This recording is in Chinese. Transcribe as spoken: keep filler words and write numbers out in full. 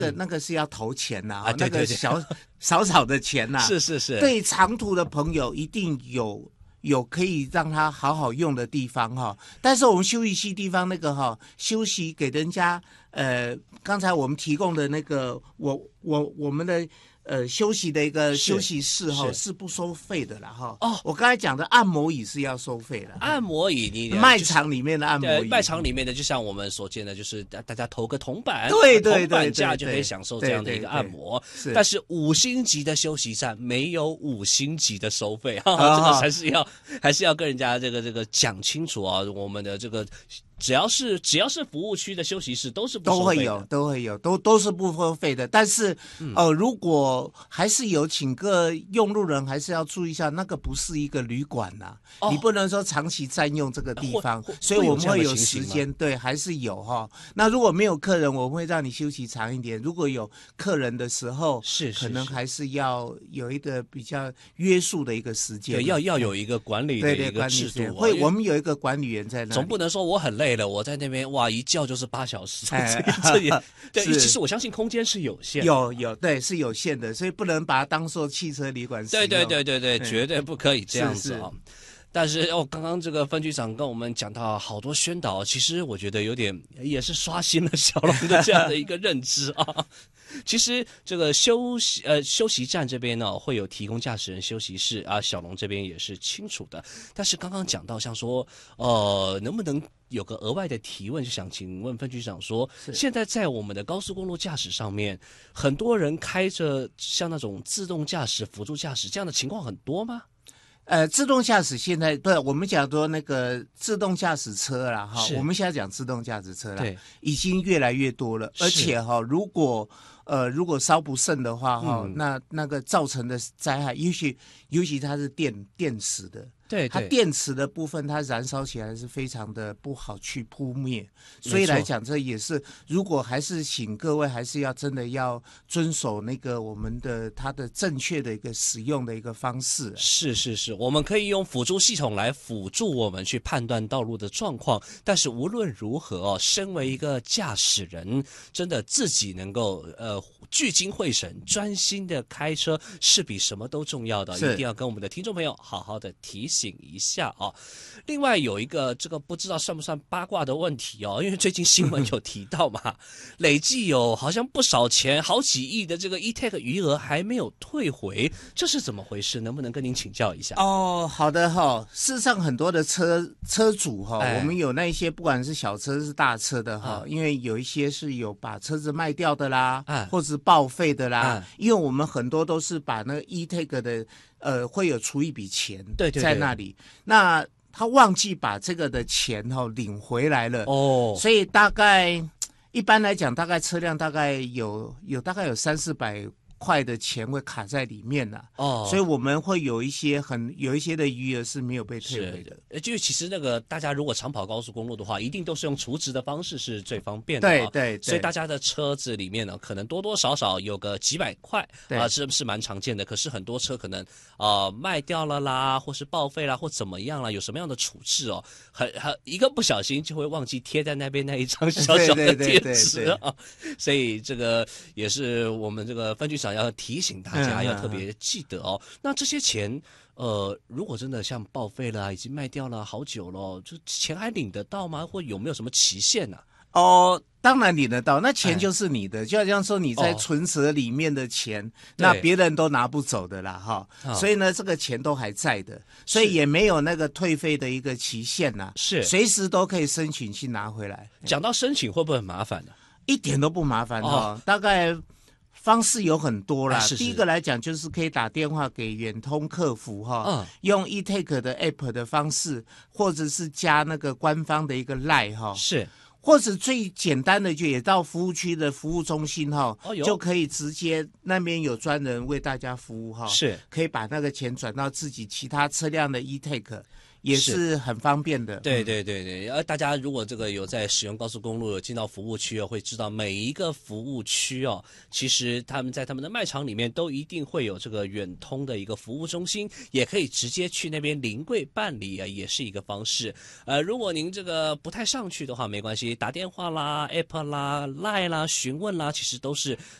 的那个是要投钱呐、 啊对对对那个小少少的钱呐、 是是是， 对长途的朋友一定有有可以让他好好用的地方哈。但是我们休息区地方那个哈，休息给人家呃，刚才我们提供的那个我我我们的。呃，休息的一个休息室哈是, 是, 是不收费的啦哈。 哦， 我刚才讲的按摩椅是要收费的。 按摩椅你卖场里面的按摩椅， 卖场里面的就像我们所见的，就是大家投个铜板， 对对对， 铜板价就可以享受这样的一个按摩。 对对对对但是五星级的休息站没有五星级的收费哈、哦，这个还是要还是要跟人家这个这个讲清楚啊，我们的这个。只要是只要是服务区的休息室都是不收费的， 都会有都会有都都是不收费的。但是、嗯、呃，如果还是有请个用路人，还是要注意一下，那个不是一个旅馆呐、啊哦，你不能说长期占用这个地方，所以我们会有时间，对，还是有哈。那如果没有客人，我们会让你休息长一点；如果有客人的时候， 是可能还是要有一个比较约束的一个时间， 对，要要有一个管理的一个制度。 对对，会我们有一个管理员在那里， 总不能说我很累。我在那边哇，一觉就是八小时， 哎、 这也对。其实我相信空间是有限的， 有有对是有限的，所以不能把它当做汽车旅馆使用。 对对对对对，绝对不可以这样子啊、哦。但是哦，刚刚这个分局长跟我们讲到好多宣导，其实我觉得有点也是刷新了小龙的这样的一个认知啊。其实这个休息呃休息站这边呢会有提供驾驶人休息室啊，小龙这边也是清楚的。但是刚刚讲到像说呃能不能有个额外的提问，就想请问分局长说，现在在我们的高速公路驾驶上面，很多人开着像那种自动驾驶、辅助驾驶这样的情况很多吗？ 呃，自动驾驶现在不是我们讲说那个自动驾驶车啦哈，我们现在讲自动驾驶车啦，已经越来越多了，而且哈，如果呃如果稍不慎的话哈、嗯，那那个造成的灾害，尤其尤其它是电电池的。 对， 它电池的部分，它燃烧起来是非常的不好去扑灭，所以来讲，这也是如果还是请各位还是要真的要遵守那个我们的它的正确的一个使用的一个方式。 是是是，我们可以用辅助系统来辅助我们去判断道路的状况，但是无论如何哦，身为一个驾驶人，真的自己能够呃聚精会神、专心的开车，是比什么都重要的，一定要跟我们的听众朋友好好的提醒一下啊、哦。另外有一个这个不知道算不算八卦的问题哦，因为最近新闻有提到嘛，累计有好像不少钱，好几亿的这个 E-Tag 余额还没有退回，这是怎么回事？能不能跟您请教一下？ 哦，好的哈、哦。事实上，很多的车车主哈、哦哎， 我们有那一些不管是小车是大车的哈、哦啊，因为有一些是有把车子卖掉的啦，啊、或者是报废的啦、啊，因为我们很多都是把那个 E-Tag 的。呃，会有出一笔钱在那里，对对对，那他忘记把这个的钱哈、哦、领回来了哦，所以大概一般来讲，大概车辆大概有有大概有三四百块的钱会卡在里面了哦，所以我们会有一些很有一些的余额是没有被退回的。 呃，就其实那个大家如果常跑高速公路的话，一定都是用储值的方式是最方便的、啊。 对 对, 对， 所以大家的车子里面呢，可能多多少少有个几百块啊、呃，是是蛮常见的。可是很多车可能啊、呃、卖掉了啦，或是报废啦，或怎么样啦，有什么样的处置哦，很很一个不小心就会忘记贴在那边那一张小小的贴纸啊。所以这个也是我们这个分局长要提醒大家要特别记得哦。嗯嗯嗯，那这些钱，呃，如果真的像报废了、啊，已经卖掉了好久了，就钱还领得到吗？或有没有什么期限呢、 啊？哦，当然领得到，那钱就是你的，哎、就好像说你在存折里面的钱，哦、那别人都拿不走的啦，哈、哦。所以呢，这个钱都还在的，所以也没有那个退费的一个期限呐， 是随时都可以申请去拿回来。 讲到申请会不会很麻烦呢、啊？ 一点都不麻烦哈、哦，大概。方式有很多啦、啊是是，第一个来讲就是可以打电话给远通客服哈、嗯，用 E-Tag 的 App 的方式，或者是加那个官方的一个 Line 哈， 是， 或者最简单的就也到服务区的服务中心哈、哦，就可以直接那边有专人为大家服务哈， 是， 可以把那个钱转到自己其他车辆的 E-Tag。 也是很方便的。 对对对对，而大家如果这个有在使用高速公路，有进到服务区哦，会知道每一个服务区哦，其实他们在他们的卖场里面都一定会有这个远通的一个服务中心，也可以直接去那边临柜办理啊，也是一个方式。呃，如果您这个不太上去的话，没关系，打电话啦、App 啦、Line 啦、询问啦，其实都是